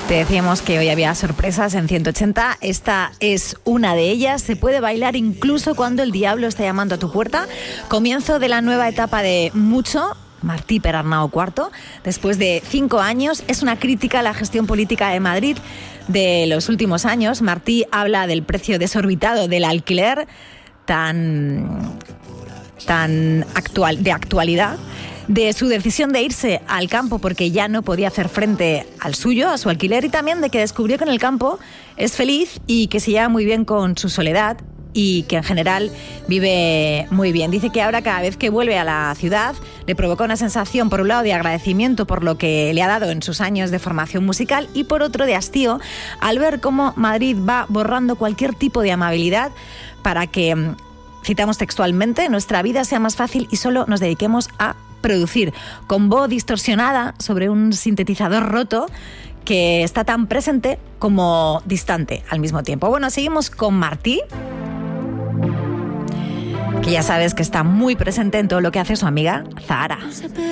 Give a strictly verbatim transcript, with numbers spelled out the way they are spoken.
Te decíamos que hoy había sorpresas en ciento ochenta. Esta es una de ellas. Se puede bailar incluso cuando el diablo está llamando a tu puerta. Comienzo de la nueva etapa de Mucho, Martí Perarnau cuarto. Después de cinco años, es una crítica a la gestión política de Madrid de los últimos años. Martí habla del precio desorbitado del alquiler, tan, tan actual, de actualidad, de su decisión de irse al campo porque ya no podía hacer frente al suyo, a su alquiler, y también de que descubrió que en el campo es feliz y que se lleva muy bien con su soledad y que en general vive muy bien. Dice que ahora cada vez que vuelve a la ciudad le provoca una sensación, por un lado, de agradecimiento por lo que le ha dado en sus años de formación musical y por otro de hastío al ver cómo Madrid va borrando cualquier tipo de amabilidad para que, citamos textualmente, nuestra vida sea más fácil y solo nos dediquemos a producir, con voz distorsionada sobre un sintetizador roto que está tan presente como distante al mismo tiempo. Bueno, seguimos con Martí, que ya sabes que está muy presente en todo lo que hace su amiga Zahara.